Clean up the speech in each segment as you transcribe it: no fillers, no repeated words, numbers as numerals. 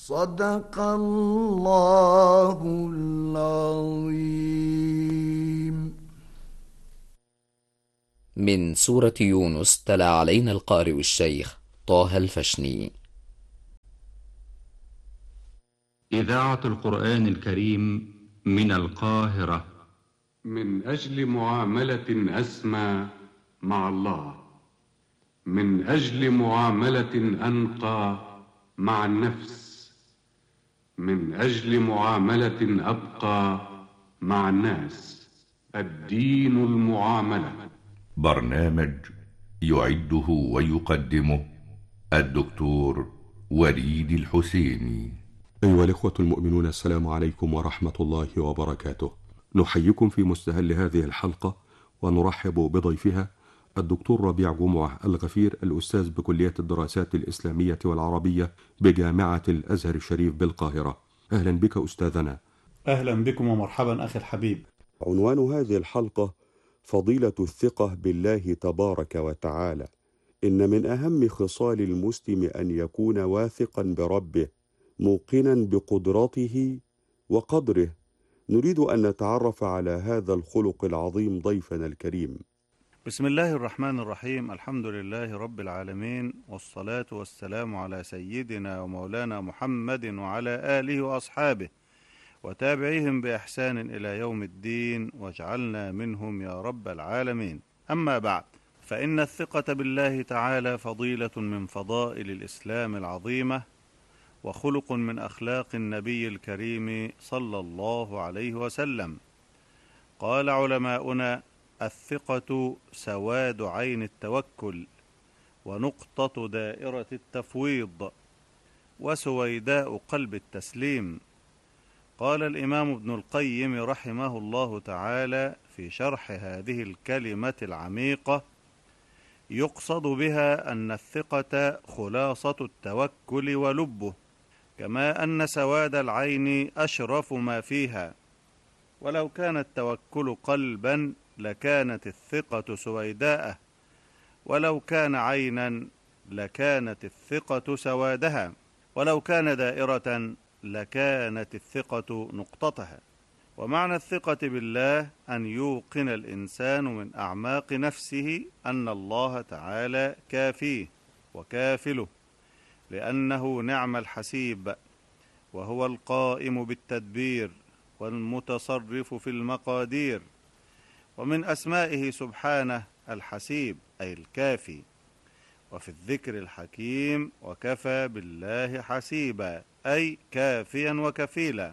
صدق الله العظيم. من سورة يونس تلا علينا القارئ الشيخ طه الفشني. إذاعة القرآن الكريم من القاهرة. من أجل معاملة أسمى مع الله، من أجل معاملة أنقى مع النفس، من أجل معاملة أبقى مع الناس. الدين المعاملة. برنامج يعده ويقدمه الدكتور وليد الحسيني. أيها الإخوة المؤمنون، السلام عليكم ورحمة الله وبركاته. نحييكم في مستهل هذه الحلقة ونرحب بضيفها الدكتور ربيع جمعة الغفير، الأستاذ بكلية الدراسات الإسلامية والعربية بجامعة الأزهر الشريف بالقاهرة. أهلا بك أستاذنا. أهلا بكم ومرحبا أخي الحبيب. عنوان هذه الحلقة فضيلة الثقة بالله تبارك وتعالى. إن من أهم خصال المسلم أن يكون واثقا بربه، موقنا بقدرته وقدره. نريد أن نتعرف على هذا الخلق العظيم ضيفنا الكريم. بسم الله الرحمن الرحيم. الحمد لله رب العالمين، والصلاة والسلام على سيدنا ومولانا محمد وعلى آله وأصحابه وتابعيهم بإحسان إلى يوم الدين، واجعلنا منهم يا رب العالمين. أما بعد، فإن الثقة بالله تعالى فضيلة من فضائل الإسلام العظيمة، وخلق من أخلاق النبي الكريم صلى الله عليه وسلم. قال علماؤنا: الثقة سواد عين التوكل، ونقطة دائرة التفويض، وسويداء قلب التسليم. قال الإمام ابن القيم رحمه الله تعالى في شرح هذه الكلمة العميقة: يقصد بها أن الثقة خلاصة التوكل ولبه، كما أن سواد العين أشرف ما فيها. ولو كان التوكل قلبا لكانت الثقة سويداءه، ولو كان عينا لكانت الثقة سوادها، ولو كان دائرة لكانت الثقة نقطتها. ومعنى الثقة بالله أن يوقن الإنسان من أعماق نفسه أن الله تعالى كافيه وكافله، لأنه نعم الحسيب، وهو القائم بالتدبير والمتصرف في المقادير. ومن أسمائه سبحانه الحسيب أي الكافي. وفي الذكر الحكيم: وكفى بالله حسيبا أي كافيا وكفيلا.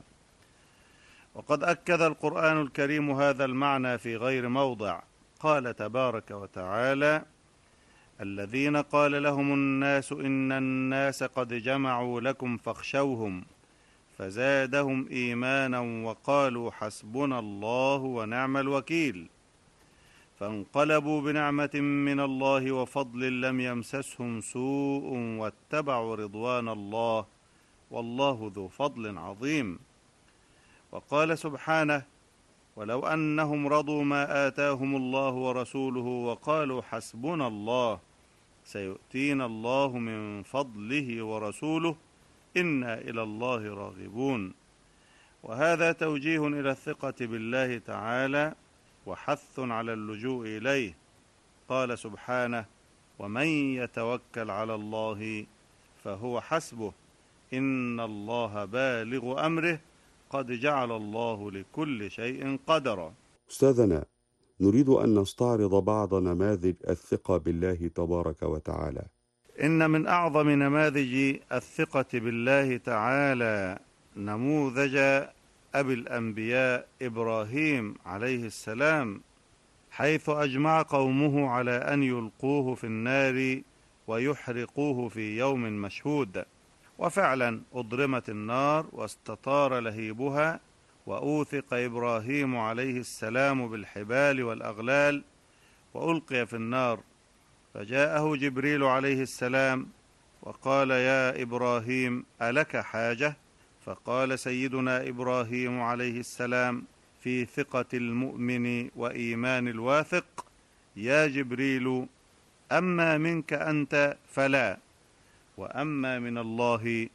وقد أكد القرآن الكريم هذا المعنى في غير موضع. قال تبارك وتعالى: الذين قال لهم الناس إن الناس قد جمعوا لكم فاخشوهم فزادهم إيمانا وقالوا حسبنا الله ونعم الوكيل. فانقلبوا بنعمة من الله وفضل لم يمسسهم سوء واتبعوا رضوان الله والله ذو فضل عظيم. وقال سبحانه: ولو أنهم رضوا ما آتاهم الله ورسوله وقالوا حسبنا الله سيؤتينا الله من فضله ورسوله إنا إلى الله راغبون. وهذا توجيه إلى الثقة بالله تعالى وحث على اللجوء إليه. قال سبحانه: ومن يتوكل على الله فهو حسبه إن الله بالغ أمره قد جعل الله لكل شيء قدرا. أستاذنا، نريد أن نستعرض بعض نماذج الثقة بالله تبارك وتعالى. إن من أعظم نماذج الثقة بالله تعالى نموذج أبي الأنبياء إبراهيم عليه السلام، حيث أجمع قومه على أن يلقوه في النار ويحرقوه في يوم مشهود. وفعلا أضرمت النار واستطار لهيبها، وأوثق إبراهيم عليه السلام بالحبال والأغلال وألقي في النار. فجاءه جبريل عليه السلام وقال: يا إبراهيم ألك حاجة؟ فقال سيدنا إبراهيم عليه السلام في ثقة المؤمن وإيمان الواثق: يا جبريل، أما منك أنت فلا، وأما من الله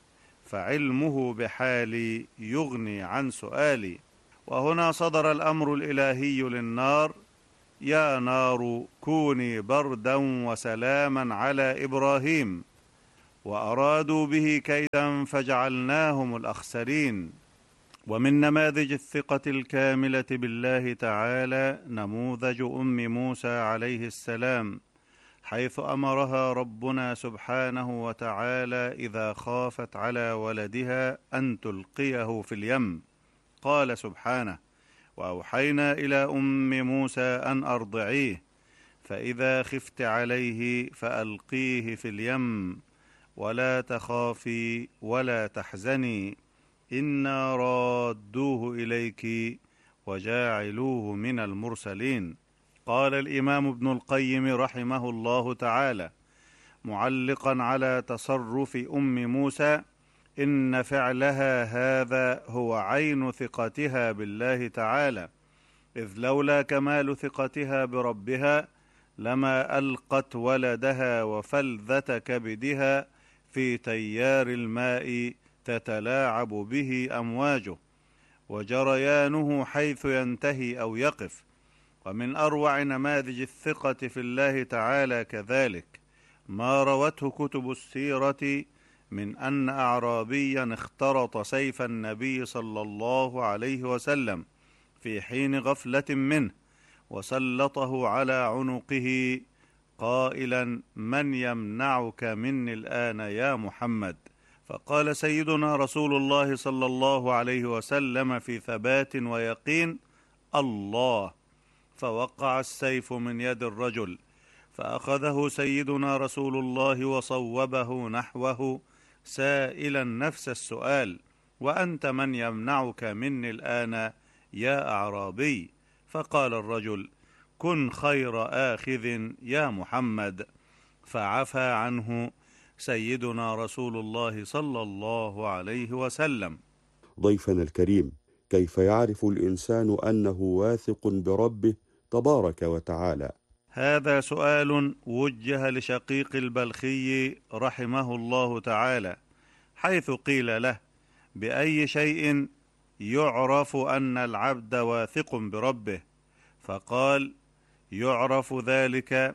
فعلمه بحالي يغني عن سؤالي. وهنا صدر الأمر الإلهي للنار: يا نار كوني بردا وسلاما على إبراهيم، وأرادوا به كيدا فجعلناهم الأخسرين. ومن نماذج الثقة الكاملة بالله تعالى نموذج أم موسى عليه السلام، حيث أمرها ربنا سبحانه وتعالى إذا خافت على ولدها أن تلقيه في اليم. قال سبحانه: وأوحينا إلى أم موسى أن أرضعيه، فإذا خفت عليه فألقيه في اليم ولا تخافي ولا تحزني إنا رادوه إليك وجاعلوه من المرسلين. قال الإمام ابن القيم رحمه الله تعالى معلقا على تصرف أم موسى: إن فعلها هذا هو عين ثقتها بالله تعالى، إذ لولا كمال ثقتها بربها لما ألقت ولدها وفلذة كبدها في تيار الماء تتلاعب به أمواجه وجريانه حيث ينتهي أو يقف. ومن أروع نماذج الثقة في الله تعالى كذلك ما روته كتب السيرة من أن أعرابيا اخترط سيف النبي صلى الله عليه وسلم في حين غفلة منه وسلطه على عنقه قائلا: من يمنعك مني الآن يا محمد؟ فقال سيدنا رسول الله صلى الله عليه وسلم في ثبات ويقين: الله. فوقع السيف من يد الرجل، فأخذه سيدنا رسول الله وصوبه نحوه سائلا نفس السؤال: وأنت من يمنعك مني الآن يا أعرابي؟ فقال الرجل: كن خير آخذ يا محمد. فعفى عنه سيدنا رسول الله صلى الله عليه وسلم. ضيفنا الكريم، كيف يعرف الإنسان أنه واثق بربه تبارك وتعالى؟ هذا سؤال وجه لشقيق البلخي رحمه الله تعالى، حيث قيل له: بأي شيء يعرف أن العبد واثق بربه؟ فقال: يعرف ذلك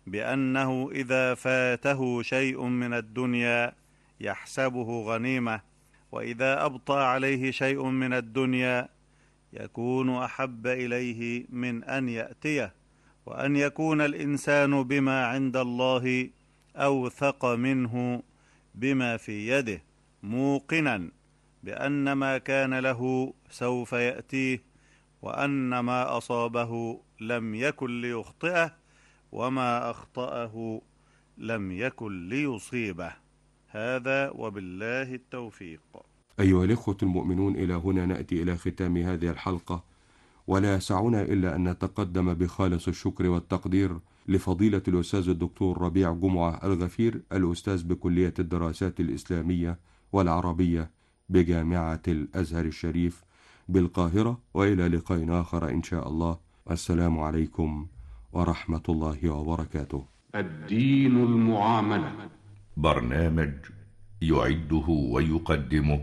بأنه إذا فاته شيء من الدنيا يحسبه غنيمة، وإذا أبطأ عليه شيء من الدنيا يكون أحب إليه من أن يأتيه، وأن يكون الإنسان بما عند الله أوثق منه بما في يده، موقنا بأن ما كان له سوف يأتيه، وأن ما أصابه لم يكن ليخطئه، وما أخطأه لم يكن ليصيبه. هذا وبالله التوفيق. أيها الإخوة المؤمنون، إلى هنا نأتي إلى ختام هذه الحلقة، ولا يسعنا إلا أن نتقدم بخالص الشكر والتقدير لفضيلة الأستاذ الدكتور ربيع جمعة الغفير، الأستاذ بكلية الدراسات الإسلامية والعربية بجامعة الأزهر الشريف بالقاهرة. وإلى لقاء آخر إن شاء الله. السلام عليكم ورحمة الله وبركاته. الدين المعاملة، برنامج يعده ويقدمه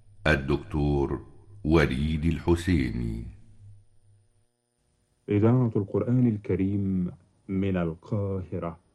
الدكتور وليد الحسيني. إذاعة القرآن الكريم من القاهرة.